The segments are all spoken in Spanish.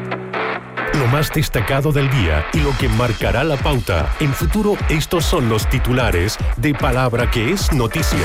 Lo más destacado del día y lo que marcará la pauta. En Futuro, estos son los titulares de Palabra que es noticia.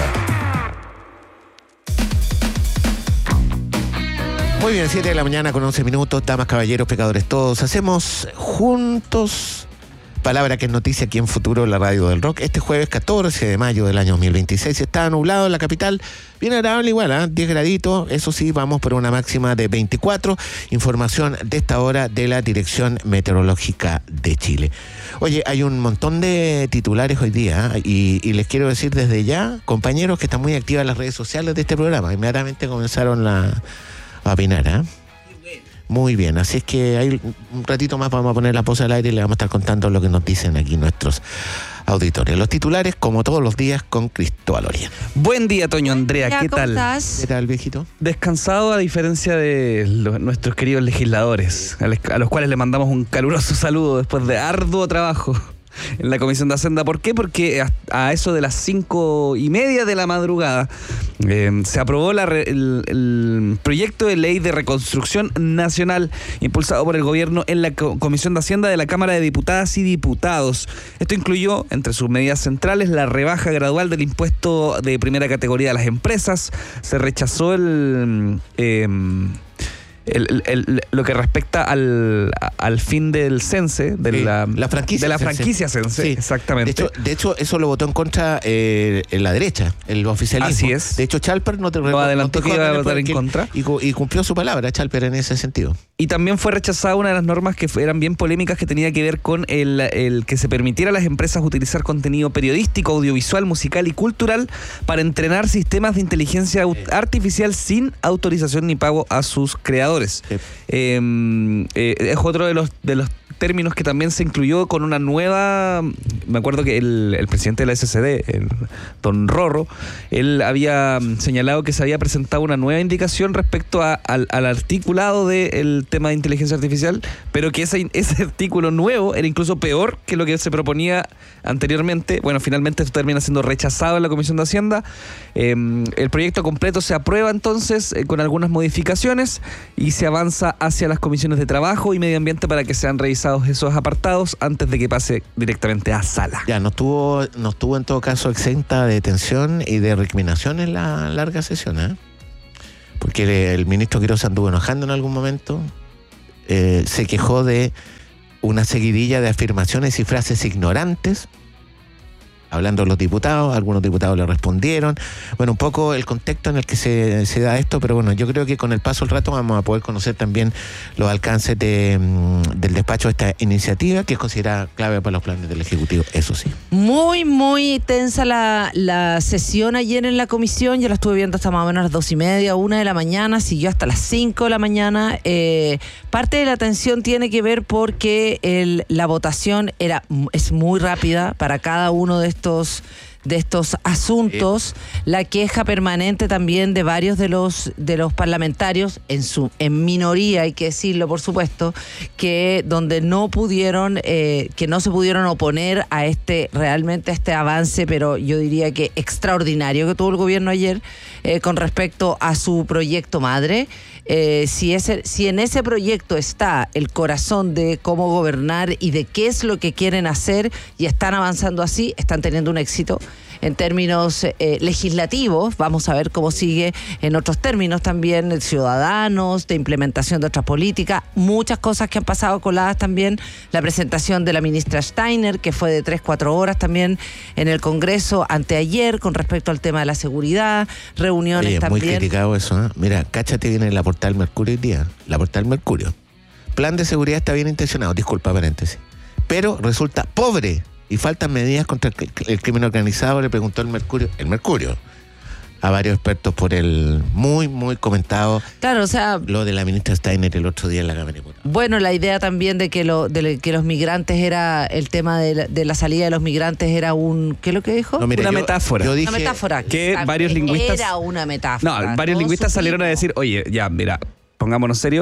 Muy bien, 7 de la mañana con 11 minutos. Damas, caballeros, pecadores todos. Hacemos juntos Palabra que es noticia aquí en Futuro, la radio del rock. Este jueves 14 de mayo del año 2026. Está nublado en la capital. Bien agradable igual, 10 graditos. Eso sí, vamos por una máxima de 24. Información de esta hora de la Dirección Meteorológica de Chile. Oye, hay un montón de titulares hoy día y les quiero decir desde ya, compañeros, que están muy activas las redes sociales de este programa. Inmediatamente comenzaron a opinar, Muy bien, así es que hay un ratito más vamos a poner la posa al aire y le vamos a estar contando lo que nos dicen aquí nuestros auditores. Los titulares, como todos los días, con Cristóbal Orián. Buen día, Toño Andrea, ¿qué tal? ¿Estás? ¿Qué tal, viejito? Descansado, a diferencia de nuestros queridos legisladores, a los cuales le mandamos un caluroso saludo después de arduo trabajo en la Comisión de Hacienda. ¿Por qué? Porque a eso de las 5:30 de la madrugada se aprobó el proyecto de ley de reconstrucción nacional impulsado por el gobierno en la Comisión de Hacienda de la Cámara de Diputadas y Diputados. Esto incluyó, entre sus medidas centrales, la rebaja gradual del impuesto de primera categoría a las empresas. Se rechazó lo que respecta al fin del CENSE, de la franquicia CENSE, sí. Exactamente. De hecho, eso lo votó en contra la derecha, el oficialismo. Así es. De hecho, Chalper no adelantó que iba a votar en contra. Y cumplió su palabra, Chalper, en ese sentido. Y también fue rechazada una de las normas que eran bien polémicas, que tenía que ver con el que se permitiera a las empresas utilizar contenido periodístico, audiovisual, musical y cultural para entrenar sistemas de inteligencia artificial sin autorización ni pago a sus creadores. Sí. Es otro de los términos que también se incluyó con una nueva. Me acuerdo que el presidente de la SCD, don Rorro, él había señalado que se había presentado una nueva indicación respecto al articulado del tema de inteligencia artificial, pero que ese artículo nuevo era incluso peor que lo que se proponía anteriormente. Bueno, finalmente esto termina siendo rechazado en la Comisión de Hacienda. El proyecto completo se aprueba entonces con algunas modificaciones y se avanza hacia las comisiones de trabajo y medio ambiente para que sean revisados esos apartados antes de que pase directamente a sala. Ya, no estuvo en todo caso exenta de tensión y de recriminación en la larga sesión, porque el ministro Quiroz anduvo enojando en algún momento, se quejó de una seguidilla de afirmaciones y frases ignorantes, hablando de los diputados. Algunos diputados le respondieron. Bueno, un poco el contexto en el que se da esto, pero bueno, yo creo que con el paso del rato vamos a poder conocer también los alcances del despacho de esta iniciativa, que es considerada clave para los planes del Ejecutivo, eso sí. Muy, muy tensa la sesión ayer en la comisión. Yo la estuve viendo hasta más o menos las 2:30, 1 de la mañana, siguió hasta las 5 de la mañana. Parte de la tensión tiene que ver porque la votación es muy rápida para cada uno de estos asuntos. La queja permanente también de varios de los parlamentarios, en minoría, hay que decirlo, por supuesto, que donde que no se pudieron oponer a realmente a este avance, pero yo diría que extraordinario, que tuvo el gobierno ayer con respecto a su proyecto madre. Si en ese proyecto está el corazón de cómo gobernar y de qué es lo que quieren hacer, y están avanzando así, están teniendo un éxito en términos legislativos. Vamos a ver cómo sigue en otros términos también, ciudadanos, de implementación de otras políticas, muchas cosas que han pasado coladas también. La presentación de la ministra Steiner, que fue de 3-4 horas también en el Congreso anteayer con respecto al tema de la seguridad, reuniones también. Muy criticado eso, Mira, cáchate bien en la portada del Mercurio hoy día, la portada del Mercurio. Plan de seguridad está bien intencionado, disculpa, paréntesis, pero resulta pobre y faltan medidas contra el crimen organizado, le preguntó el Mercurio a varios expertos por el muy, muy comentado, claro, o sea, lo de la ministra Steiner el otro día en la Cámara de Diputados. Bueno, la idea también de que los migrantes era, el tema de la salida de los migrantes era ¿qué es lo que dijo? No, mira, una metáfora. Yo dije, una metáfora. Que varios lingüistas... Era una metáfora. No, varios lingüistas salieron a decir, oye, ya, mira, pongámonos serio,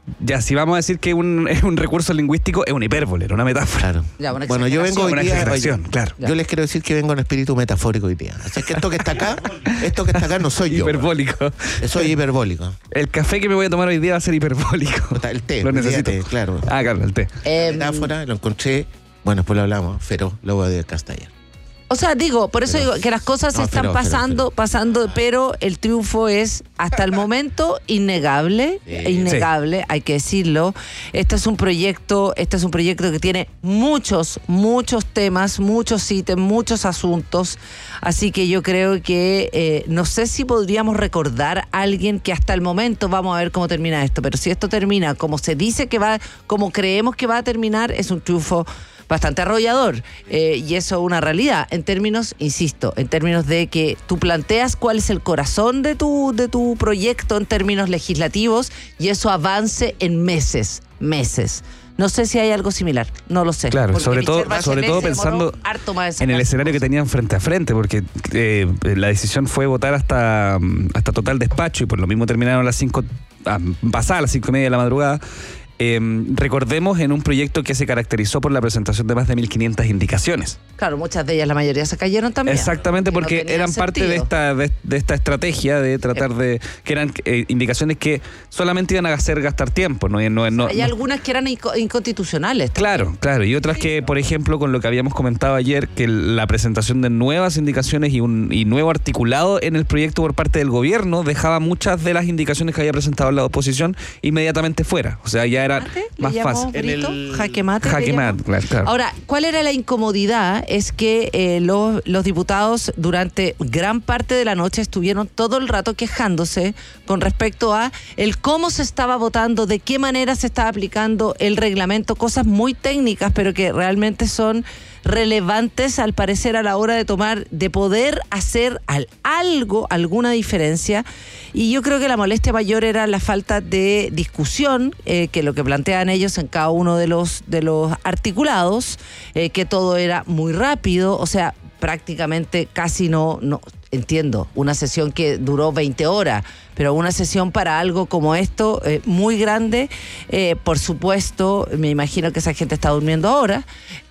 Ya, si vamos a decir que es un recurso lingüístico, es una hipérbole, era una metáfora. Claro. Ya, una Bueno, yo vengo hoy Una día. exageración, oye, claro. Yo les quiero decir que vengo en espíritu metafórico hoy día. Así que esto que está acá no soy yo. Hiperbólico. Soy hiperbólico. El café que me voy a tomar hoy día va a ser hiperbólico. El té, Lo necesito. olvídate, claro. Ah, claro, el té. Metáfora, lo encontré. Bueno, después lo hablamos. Feroz, luego de Castellar. O sea, digo, por eso Pero- digo que las cosas no, están pero- pasando, pero el triunfo es hasta el momento innegable, hay que decirlo. Este es un proyecto que tiene muchos temas, muchos ítems, muchos asuntos. Así que yo creo que no sé si podríamos recordar a alguien que hasta el momento, vamos a ver cómo termina esto, pero si esto termina como se dice que va, como creemos que va a terminar, es un triunfo bastante arrollador, y eso es una realidad en términos, insisto, en términos de que tú planteas cuál es el corazón de tu proyecto en términos legislativos y eso avance en meses. No sé si hay algo similar, no lo sé. Claro, Porque sobre todo Michelle Bachelet se demoró pensando harto más en el sacar escenario que cosas. tenían frente a frente, porque la decisión fue votar hasta total despacho y por lo mismo terminaron a las 5, pasadas las 5:30 de la madrugada. Recordemos en un proyecto que se caracterizó por la presentación de más de 1.500 indicaciones. Claro, muchas de ellas, la mayoría se cayeron también. Exactamente, Que no porque tenían eran parte de sentido. esta estrategia de tratar de... que eran indicaciones que solamente iban a hacer gastar tiempo. Hay algunas que eran inconstitucionales. Claro, y otras que, por ejemplo, con lo que habíamos comentado ayer, que la presentación de nuevas indicaciones y nuevo articulado en el proyecto por parte del gobierno dejaba muchas de las indicaciones que había presentado la oposición inmediatamente fuera. O sea, ya era más fácil. Jaque mate. Jaque mate, claro. Ahora, ¿cuál era la incomodidad? Es que los diputados durante gran parte de la noche estuvieron todo el rato quejándose con respecto a el cómo se estaba votando, de qué manera se estaba aplicando el reglamento, cosas muy técnicas, pero que realmente son relevantes al parecer a la hora de poder hacer alguna diferencia. Y yo creo que la molestia mayor era la falta de discusión, que lo que plantean ellos en cada uno de los articulados, que todo era muy rápido, o sea, prácticamente casi no entiendo, una sesión que duró 20 horas, pero una sesión para algo como esto, muy grande, por supuesto, me imagino que esa gente está durmiendo ahora,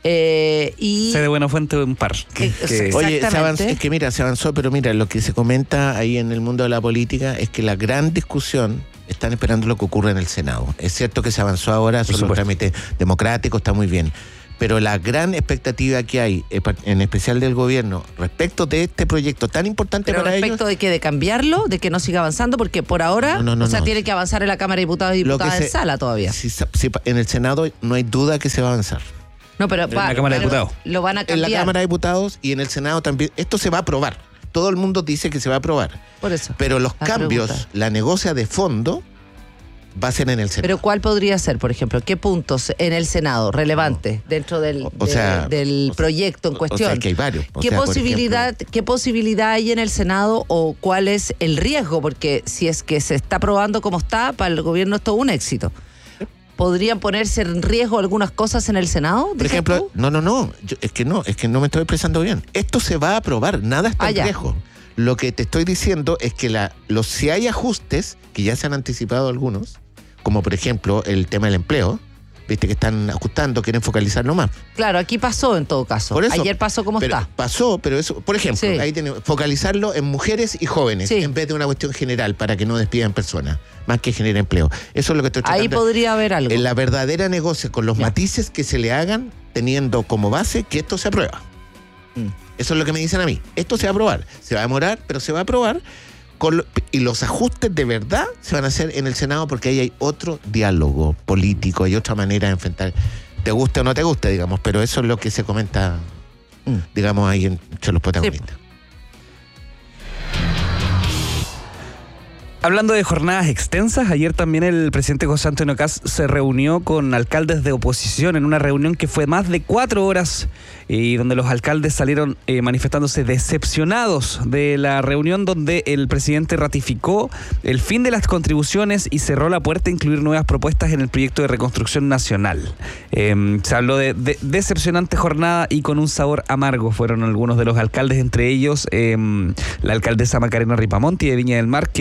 y... Sé de buena fuente un par. Oye, Exactamente. es que mira, se avanzó, pero mira, lo que se comenta ahí en el mundo de la política es que la gran discusión están esperando lo que ocurre en el Senado. Es cierto que se avanzó ahora, son los trámites democráticos, está muy bien. Pero la gran expectativa que hay, en especial del gobierno, respecto de este proyecto tan importante Pero para ellos... respecto de que de cambiarlo, de que no siga avanzando, porque por ahora, No. tiene que avanzar en la Cámara de Diputados y Diputadas en sala todavía. Si en el Senado no hay duda que se va a avanzar. No, pero En la Cámara de Diputados. lo van a En cambiar. la Cámara de Diputados y en el Senado también. Esto se va a aprobar. Todo el mundo dice que se va a aprobar. Por eso. Pero los La cambios, pregunta. la negocia de fondo, va a ser en el Senado. Pero ¿cuál podría ser, por ejemplo? ¿Qué puntos en el Senado relevantes dentro del proyecto en cuestión? O sea, que hay varios. ¿Qué posibilidad hay en el Senado o cuál es el riesgo? Porque si es que se está aprobando como está, para el gobierno esto es un éxito. ¿Podrían ponerse en riesgo algunas cosas en el Senado? Por ejemplo, no. Es que no me estoy expresando bien. Esto se va a aprobar, nada está en ya. riesgo. Lo que te estoy diciendo es que si hay ajustes, que ya se han anticipado algunos, como por ejemplo el tema del empleo, viste que están ajustando, quieren focalizarlo más. Claro, aquí pasó en todo caso. Por eso, Ayer pasó como está. Pasó, pero eso, por ejemplo, Sí. ahí tenemos, focalizarlo en mujeres y jóvenes, Sí. en vez de una cuestión general, para que no despidan personas, más que genere empleo. Eso es lo que estoy tratando. Ahí podría haber algo. En la verdadera negocio, con los Ya. matices que se le hagan, teniendo como base que esto se aprueba. Eso es lo que me dicen a mí. Esto se va a aprobar. Se va a demorar, pero se va a aprobar. Y los ajustes de verdad se van a hacer en el Senado porque ahí hay otro diálogo político, hay otra manera de enfrentar. Te guste o no te guste, digamos, pero eso es lo que se comenta, digamos, ahí entre los protagonistas. Hablando de jornadas extensas, ayer también el presidente José Antonio Kast se reunió con alcaldes de oposición en una reunión que fue más de 4 horas y donde los alcaldes salieron manifestándose decepcionados de la reunión, donde el presidente ratificó el fin de las contribuciones y cerró la puerta a incluir nuevas propuestas en el proyecto de reconstrucción nacional. Se habló de decepcionante jornada y con un sabor amargo fueron algunos de los alcaldes, entre ellos la alcaldesa Macarena Ripamonti de Viña del Mar, que entre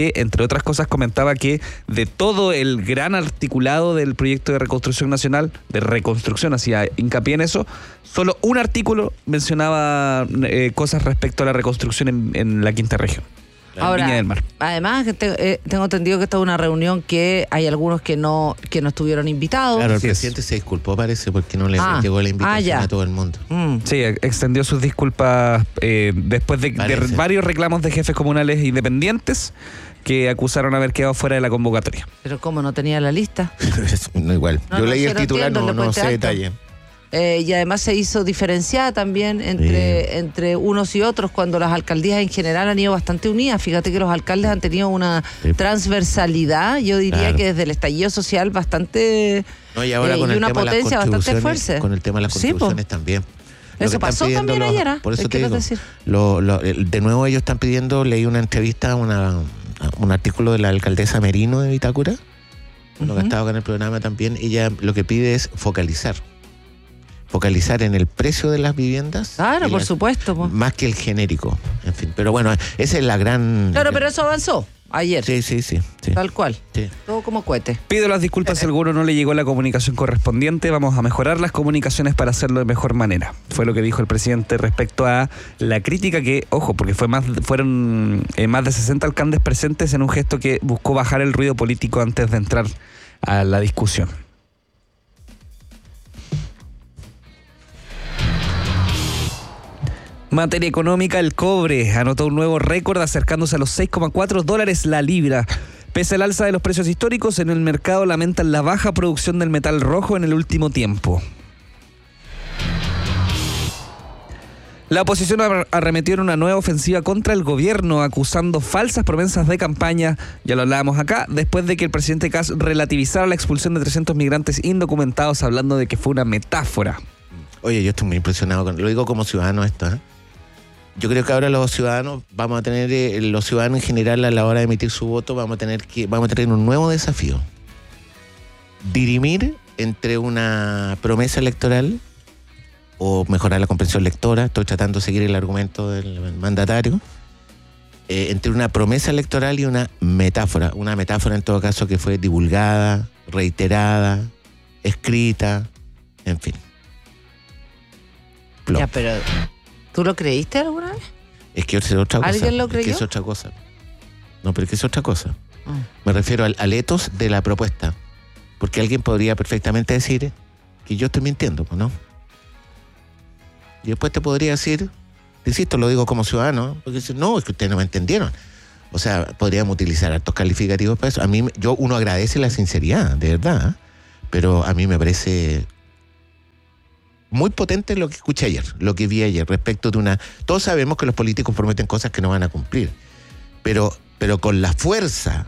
otras cosas, comentaba que de todo el gran articulado del proyecto de reconstrucción nacional, de reconstrucción, hacía hincapié en eso, solo un artículo mencionaba cosas respecto a la reconstrucción en la quinta región. Ahora, Viña del Mar. además, tengo entendido que esta es una reunión que hay algunos que no estuvieron invitados. Claro, el Así es. presidente se disculpó, parece, porque no le llegó la invitación ya. a todo el mundo. Sí, extendió sus disculpas después de varios reclamos de jefes comunales independientes que acusaron haber quedado fuera de la convocatoria. Pero ¿cómo no tenía la lista? No, igual. No, Yo no, leí sí, el no titular, entiendo, no le sé Puente detalle. Y además se hizo diferenciada también entre unos y otros cuando las alcaldías en general han ido bastante unidas. Fíjate que los alcaldes han tenido una transversalidad, yo diría Claro. que desde el estallido social bastante No, y ahora con y el una tema de las potencia bastante contribuciones, fuerte. con el tema de las Sí, contribuciones también. Lo Eso que están pasó pidiendo también ayer, ¿ah? Por eso Te te quiero digo, decir. de nuevo ellos están pidiendo, leí una entrevista, un artículo de la alcaldesa Merino de Vitacura, lo que estaba acá en el programa también. Ella lo que pide es focalizar en el precio de las viviendas. Claro, y por supuesto. Po. más que el genérico, en fin. Pero bueno, esa es la gran... Claro, pero eso avanzó ayer, Sí. tal cual. Sí. Todo como cohete. Pido las disculpas si alguno no le llegó la comunicación correspondiente. Vamos a mejorar las comunicaciones para hacerlo de mejor manera. Fue lo que dijo el presidente respecto a la crítica que, ojo, porque fueron más de 60 alcaldes presentes en un gesto que buscó bajar el ruido político antes de entrar a la discusión. Materia económica, el cobre anotó un nuevo récord acercándose a los $6,4 la libra. Pese al alza de los precios históricos, en el mercado lamentan la baja producción del metal rojo en el último tiempo. La oposición arremetió en una nueva ofensiva contra el gobierno, acusando falsas promesas de campaña, ya lo hablábamos acá, después de que el presidente Kast relativizara la expulsión de 300 migrantes indocumentados, hablando de que fue una metáfora. Oye, yo estoy muy impresionado, lo digo como ciudadano esto, ¿eh? Yo creo que ahora los ciudadanos vamos a tener, los ciudadanos en general a la hora de emitir su voto vamos a tener un nuevo desafío. Dirimir entre una promesa electoral o mejorar la comprensión lectora, estoy tratando de seguir el argumento del mandatario, entre una promesa electoral y una metáfora en todo caso que fue divulgada, reiterada, escrita, en fin. Plop. Ya, pero ¿tú lo creíste alguna vez? Es que es otra cosa. ¿Alguien lo creyó? Es que es otra cosa. No, pero es que es otra cosa. Me refiero al ethos de la propuesta. Porque alguien podría perfectamente decir que yo estoy mintiendo, ¿no? Y después te podría decir, insisto, lo digo como ciudadano, porque dice, no, es que ustedes no me entendieron. O sea, podríamos utilizar hartos calificativos para eso. A mí, uno agradece la sinceridad, de verdad, pero a mí me parece muy potente lo que escuché ayer, lo que vi ayer respecto de una... Todos sabemos que los políticos prometen cosas que no van a cumplir, pero con la fuerza